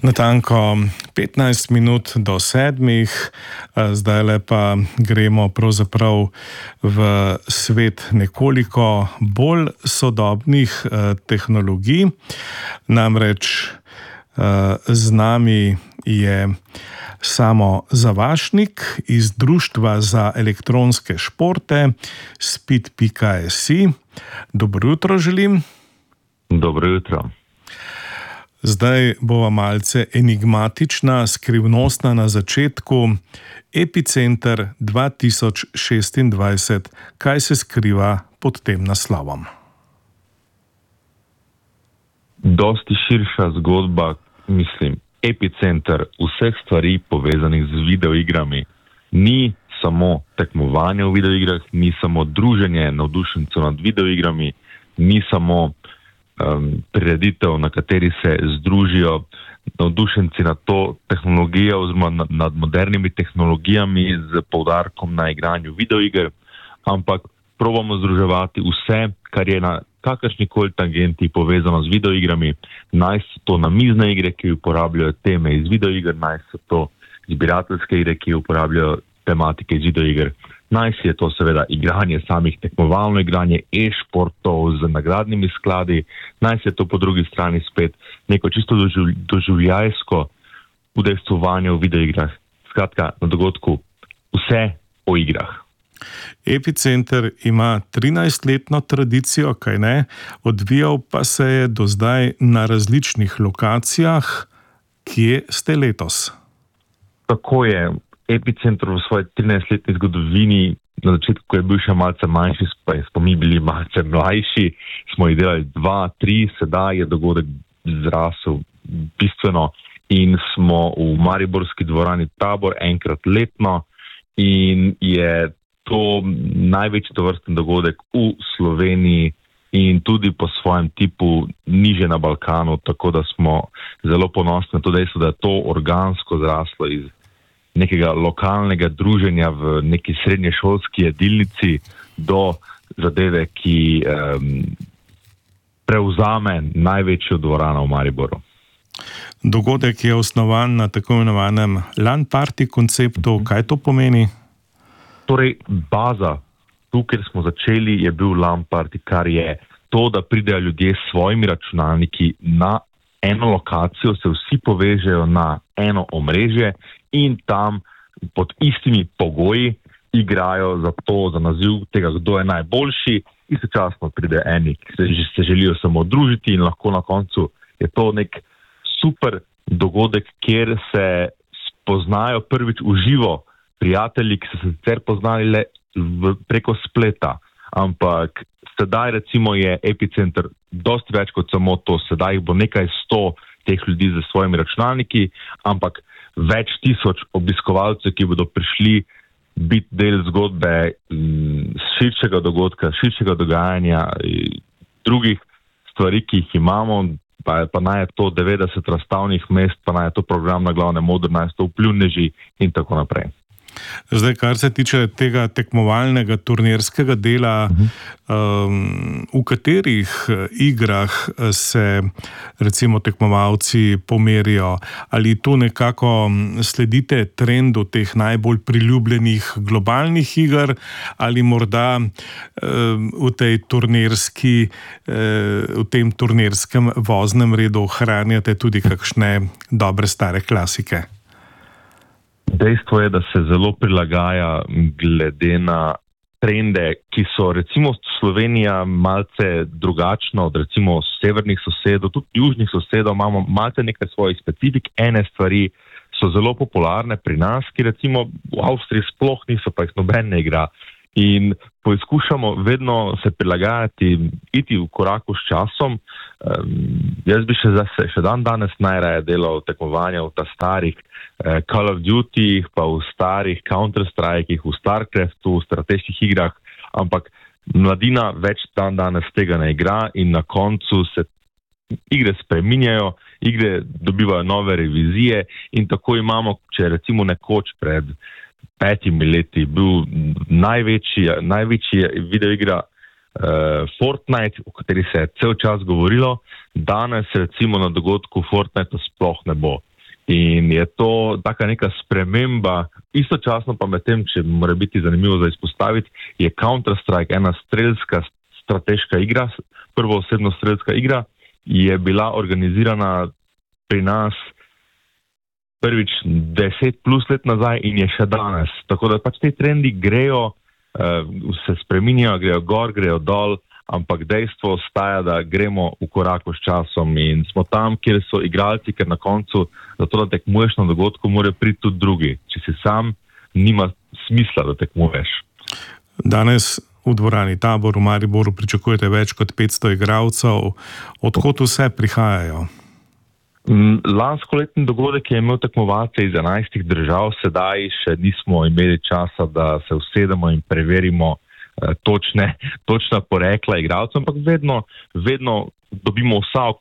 Natanko 15 minut do 7, zdajle pa gremo pravzaprav v svet nekoliko bolj sodobnih tehnologij. Namreč z nami je Samo Zavašnik iz Društva za elektronske športe Speed.si. Dobro jutro želim. Dobro jutro. Zdaj bova malce enigmatična, skrivnostna na začetku. Epicenter 2026. Kaj se skriva pod tem naslovom? Dosti širša zgodba, mislim. Epicenter vseh stvari povezanih z videoigrami. Ni samo tekmovanje v videoigrah, ni samo druženje navdušencev nad videoigrami, ni samo prireditev, na kateri se združijo navdušenci nad to tehnologijo oziroma nad modernimi tehnologijami z poudarkom na igranju videoiger, ampak probamo združevati vse, kar je na kakršnikoli tangenti povezano z videoigrami. Naj so to namizne igre, ki uporabljajo teme iz videoiger, naj so to zbirateljske igre, ki uporabljajo tematike iz videoiger. Naj si je to seveda igranje samih tekmovalno igranje, e-športov z nagradnimi skladi, naj si je to po drugi strani spet neko čisto doživljajsko udejstvovanje v videoigrah. Skratka, na dogodku vse o igrah. Epicenter ima 13-letno tradicijo, kaj ne? Odvijal pa se je do zdaj na različnih lokacijah. Kje ste letos? Tako je. Epicenter v svoji 13-letni zgodovini, na začetku, ko je bil še malce manjši, pa smo mi bili malce mlajši, smo jih delali 2, 3, sedaj je dogodek zrasel bistveno in smo v mariborski dvorani Tabor enkrat letno in je to največji tovrsten dogodek v Sloveniji in tudi po svojem tipu niže na Balkanu, tako da smo zelo ponosni na to dejstvo, da je to organsko zraslo iz nekega lokalnega druženja v neki srednješolski jedilnici do zadeve, ki prevzame največjo dvorano v Mariboru. Dogodek je osnovan na tako imenovanem LAN party konceptu. Kaj to pomeni? Torej, baza, tu, kjer smo začeli, je bil LAN party, kar je to, da pridejo ljudje s svojimi računalniki na eno lokacijo, se vsi povežejo na eno omrežje in tam pod istimi pogoji igrajo za naziv tega, kdo je najboljši. Istočasno pride eni, ki se želijo samo družiti in lahko na koncu je to nek super dogodek, kjer se spoznajo prvič v živo prijatelji, ki so se sicer poznali le preko spleta. Ampak sedaj recimo je Epicenter dosti več kot samo to. Sedaj bo nekaj 100 teh ljudi za svojimi računalniki, ampak več tisoč obiskovalcev, ki bodo prišli biti del zgodbe širšega dogodka, širšega dogajanja, drugih stvari, ki jih imamo, pa naj je to 90 razstavnih mest, pa naj je to program na Glavnem odru, naj je to vplivneži in tako naprej. Zdaj, kar se tiče tega tekmovalnega turnirskega dela, v katerih igrah se recimo tekmovalci pomerijo? Ali tu nekako sledite trendu teh najbolj priljubljenih globalnih iger ali morda v tem turnirskem voznem redu ohranjate tudi kakšne dobre stare klasike? Dejstvo je, da se zelo prilagaja glede na trende, ki so recimo Slovenija malce drugačna od recimo severnih sosedov, tudi južnih sosedov, imamo malce nekaj svojih specifik. Ene stvari so zelo popularne pri nas, ki recimo v Avstriji sploh niso, pa jih noben ne igra. In poizkušamo vedno se prilagajati, iti v koraku s časom. Jaz bi še danes najraje delal tekmovanja v ta starih Call of Duty, pa v starih Counter-Strike, v Starcraftu, v strateških igrah, ampak mladina več danes tega ne igra in na koncu se igre spreminjajo, igre dobivajo nove revizije in tako imamo, če recimo nekoč pred 5 leti bil največji videoigra Fortnite, o kateri se je cel čas govorilo, danes recimo na dogodku Fortnite sploh ne bo. In je to taka neka sprememba, istočasno pa med tem, če mora biti zanimivo za izpostaviti, je Counter-Strike ena strelska strateška igra, prvoosebno strelska igra, je bila organizirana pri nas prvič 10 plus let nazaj in je še danes. Tako da pač te trendi grejo, se spreminjajo, grejo gor, grejo dol, ampak dejstvo ostaja, da gremo v koraku s časom in smo tam, kjer so igralci, ker na koncu, zato da tekmuješ na dogodku, mora priti tudi drugi. Če si sam, nima smisla, da tekmuješ. Danes v dvorani Tabor v Mariboru pričakujete več kot 500 igralcev. Odkot vse prihajajo? Lanskoletni dogodek je imel tekmovalce iz 11 držav, sedaj še nismo imeli časa, da se usedemo in preverimo točna porekla igralcev, ampak vedno dobimo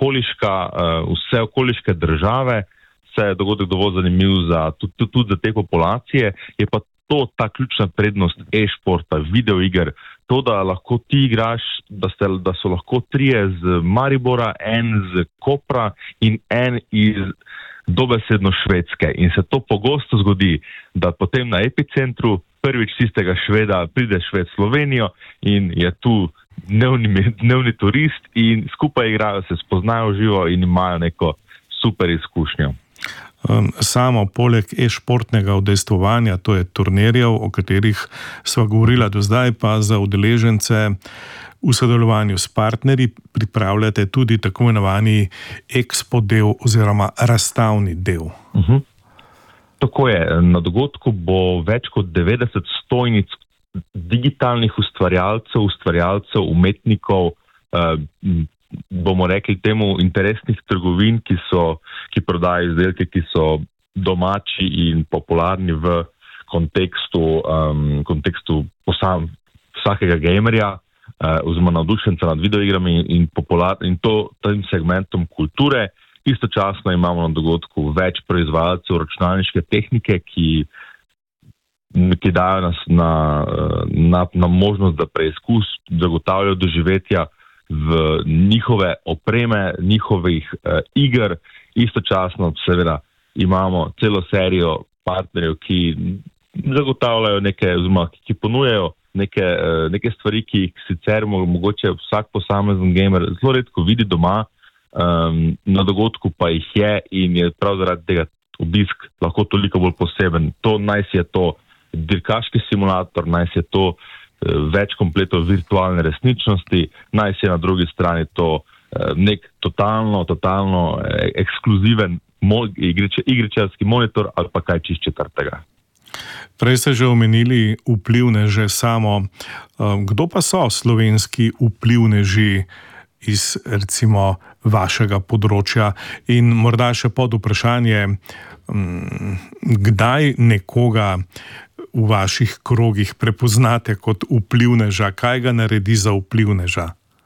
vse okoliške države, se je dogodek dovolj zanimiv tudi za te populacije, je pa to ta ključna prednost e-športa, videoiger, to, da lahko ti igraš, da so lahko 3 z Maribora, en z Kopra in en iz dobesedno Švedske. In se to pogosto zgodi, da potem na epicentru prvič tistega Šveda pride Šved v Slovenijo in je tu dnevni turist in skupaj igrajo, se spoznajo živo in imajo neko super izkušnjo. Samo poleg e-športnega udejstvovanja, to je turnirjev, o katerih sva govorila do zdaj, pa za udeležence v sodelovanju s partnerji pripravljate tudi tako imenovani expo del oziroma razstavni del. Tako je, na dogodku bo več kot 90 stojnic digitalnih ustvarjalcev, umetnikov, bomo rekli temu interesnih trgovin, ki prodajajo izdelke, ki so domači in popularni v kontekstu vsakega gamerja, oziroma navdušenca nad videoigrami in tem segmentom kulture. Istočasno imamo na dogodku več proizvajalcev računalniške tehnike, ki dajo nas na možnost, da preizkus zagotavljajo doživetja v njihove opreme, njihovih iger. Istočasno seveda imamo celo serijo partnerjev, ki zagotavljajo ki ponujajo neke stvari, ki jih sicer mogoče vsak posamezen gamer zelo redko vidi doma, na dogodku pa jih je in je prav zaradi tega obisk lahko toliko bolj poseben. Naj si je to dirkaški simulator, naj si je to več kompletov virtualne resničnosti, naj si je na drugi strani to nek totalno ekskluziven igričarski monitor ali pa kaj čisto četrtega. Prej ste že omenili vplivneže samo. Kdo pa so slovenski vplivneži iz recimo vašega področja? In morda še pod vprašanje, kdaj nekoga v vaših krogih prepoznate kot vplivneža? Kaj ga naredi za vplivneža?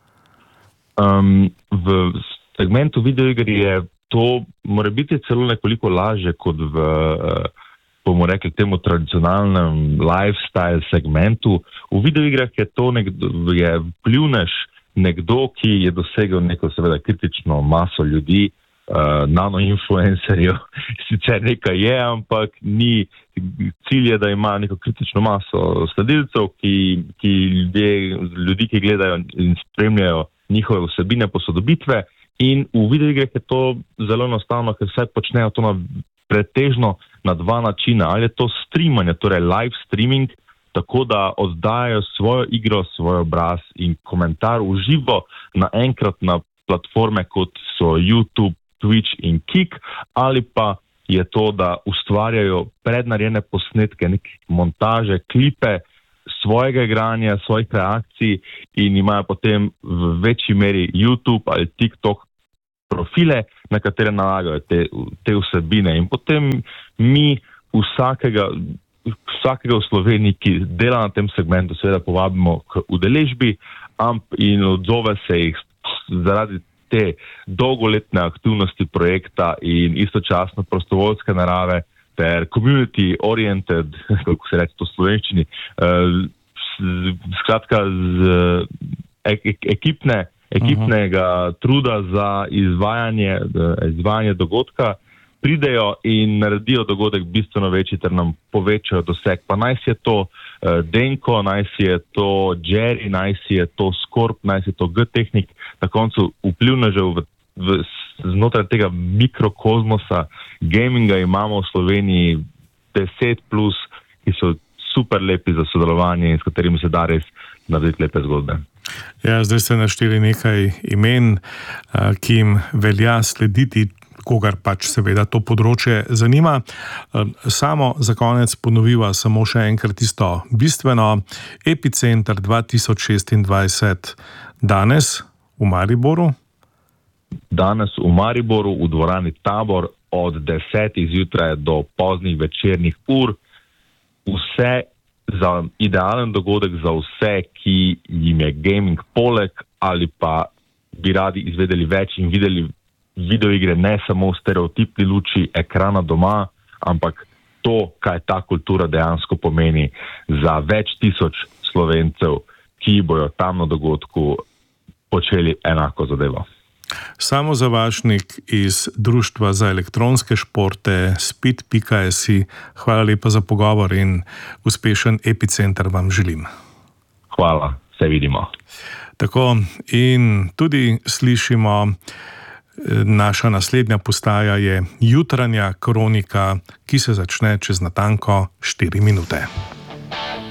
V segmentu videoiger je to mora biti celo nekoliko lažje kot v, bomo rekli temu, tradicionalnem lifestyle segmentu. V videoigrah je to je vplivnež nekdo, ki je dosegel neko seveda kritično maso ljudi, nanoinfluencerjev, sicer nekaj je, ampak ni cilj je, da ima neko kritično maso sledilcev, ljudi, ki gledajo in spremljajo njihove vsebine, posodobitve. In v videoigrah je to zelo enostavno, ker vse počnejo to pretežno na 2 načina. Ali je to streamanje, torej live streaming, tako da oddajajo svojo igro, svoj obraz in komentar v živo naenkrat na platforme, kot so YouTube, Twitch in Kik, ali pa je to, da ustvarjajo prednarejene posnetke, neke montaže, klipe svojega igranja, svojih reakcij in imajo potem v večji meri YouTube ali TikTok profile, na katere nalagajo te vsebine. In potem mi vsakega v Sloveniji, ki dela na tem segmentu, seveda povabimo k udeležbi in odzove se jih zaradi te dolgoletne aktivnosti projekta in istočasno prostovoljske narave ter community oriented, kako se reče to v slovenščini, skratka ekipnega truda za izvajanje dogodka, pridejo in naredijo dogodek bistveno večji, ter nam povečajo doseg. Pa naj si je to Denko, naj si je to Jerry, naj si je to Skorp, naj si je to G-Technik, na koncu vplivnežev znotraj tega mikrokozmosa gaminga imamo v Sloveniji 10+, ki so super lepi za sodelovanje in s katerimi se da res narediti lepe zgodbe. Ja, zdaj ste našteli nekaj imen, ki jim velja slediti, kogar pač seveda to področje zanima. Samo za konec ponoviva samo še enkrat tisto bistveno. Epicenter 2026 danes v Mariboru. Danes v Mariboru v dvorani Tabor od 10 zjutraj do poznih večernih ur. Vse za idealen dogodek za vse, ki jim je gaming poleg ali pa bi radi izvedeli več in videli videoigre ne samo v stereotipni luči ekrana doma, ampak to, kaj ta kultura dejansko pomeni za več tisoč Slovencev, ki bojo tam na dogodku počeli enako zadevo. Samo Zavašnik iz Društva za elektronske športe Speed.si. Hvala lepa za pogovor in uspešen Epicenter vam želim. Hvala, se vidimo. Tako in tudi slišimo, naša naslednja postaja je Jutranja kronika, ki se začne čez natanko 4 minute.